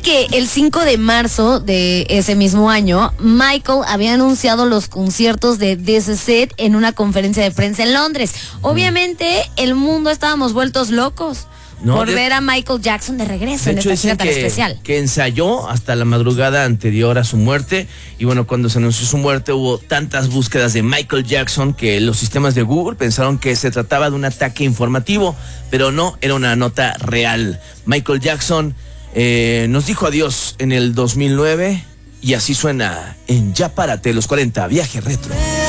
que el 5 de marzo de ese mismo año, Michael había anunciado los conciertos de This Is It en una conferencia de prensa en Londres. Obviamente, el mundo estábamos vueltos locos por ver a Michael Jackson de regreso en esta gira tan especial. Que ensayó hasta la madrugada anterior a su muerte, y bueno, cuando se anunció su muerte hubo tantas búsquedas de Michael Jackson que los sistemas de Google pensaron que se trataba de un ataque informativo, pero no, era una nota real. Michael Jackson nos dijo adiós en el 2009 y así suena en Ya Párate, los 40, Viaje Retro.